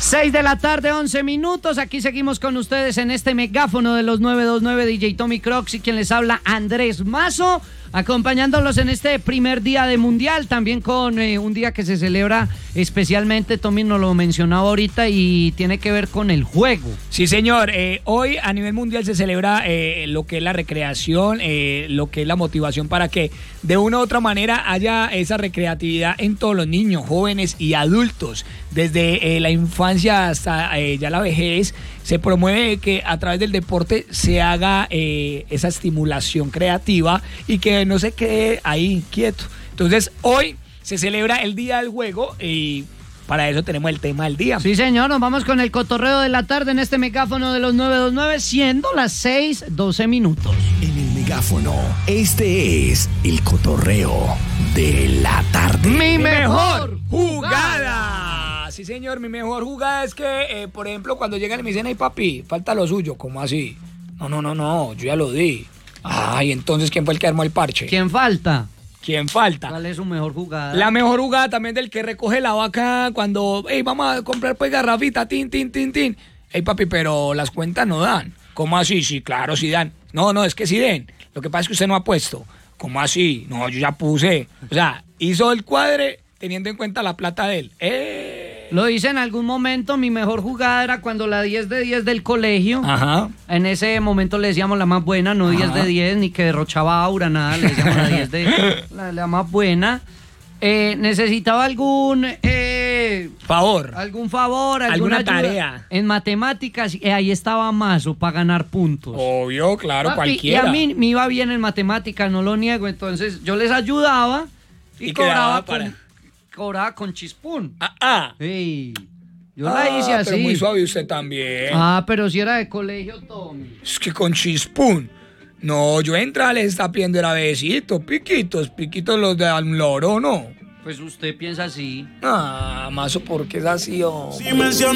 6 de la tarde, 11 minutos. Aquí seguimos con ustedes en este megáfono de los 929, DJ Tommy Crocs y quien les habla, Andrés Mazo, acompañándolos en este primer día de Mundial, también con un día que se celebra especialmente, Tommy nos lo mencionaba ahorita, y tiene que ver con el juego. Sí, señor. Hoy a nivel mundial se celebra lo que es la recreación, lo que es la motivación para que de una u otra manera haya esa recreatividad en todos los niños, jóvenes y adultos. Desde la infancia hasta ya la vejez, se promueve que a través del deporte se haga esa estimulación creativa y que no se quede ahí quieto. Entonces, hoy se celebra el Día del Juego y para eso tenemos el tema del día. Sí, señor, nos vamos con el cotorreo de la tarde en este megáfono de los 929, siendo las 6:12 minutos. En el megáfono, este es el cotorreo de la tarde. ¡Mi mejor jugada! Sí, señor, mi mejor jugada es que, por ejemplo, cuando llegan y me dicen, ay, papi, falta lo suyo. ¿Cómo así? No, yo ya lo di. Ay, entonces, ¿quién fue el que armó el parche? ¿Quién falta? ¿Quién falta? ¿Cuál es su mejor jugada? La mejor jugada también del que recoge la vaca cuando, hey, vamos a comprar pues garrafita, tin. Hey, papi, pero las cuentas no dan. ¿Cómo así? Sí, claro, sí dan. No, es que sí den. Lo que pasa es que usted no ha puesto. ¿Cómo así? No, yo ya puse. O sea, hizo el cuadre teniendo en cuenta la plata de él. Lo hice en algún momento. Mi mejor jugada era cuando la 10 de 10 del colegio. Ajá. En ese momento le decíamos la más buena, no 10 de 10, ni que derrochaba aura, nada. Le decíamos la 10 de la más buena. Necesitaba algún favor, alguna ayuda tarea en matemáticas. Ahí estaba Mazo para ganar puntos. Obvio, claro, papi, cualquiera. Y a mí me iba bien en matemáticas, no lo niego. Entonces yo les ayudaba y cobraba con chispún. Hey, yo la hice así. Pero muy suave usted también. Pero si era de colegio, Tommy. Es que con chispún. No, yo entraba, les estaba pidiendo era besito, piquitos los de al loro, ¿no? Pues usted piensa así. Mazo, ¿por qué es así, oh? Si menciona